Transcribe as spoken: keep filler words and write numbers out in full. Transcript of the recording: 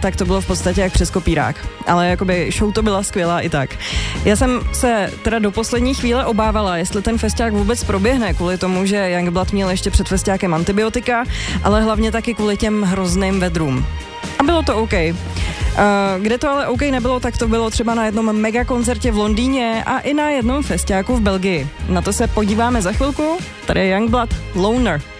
tak to bylo v podstatě jak přes kopírák. Ale jakoby show to byla skvělá i tak. Já jsem se teda do poslední chvíle obávala, jestli ten festiák vůbec proběhne, kvůli tomu, že Youngblood měl ještě před festiákem antibiotika, ale hlavně taky kvůli těm hrozným vedrům. A bylo to OK. Uh, kde to ale OK nebylo, tak to bylo třeba na jednom megakoncertě v Londýně a i na jednom festiáku v Belgii. Na to se podíváme za chvilku. Tady je Youngblood, Loner.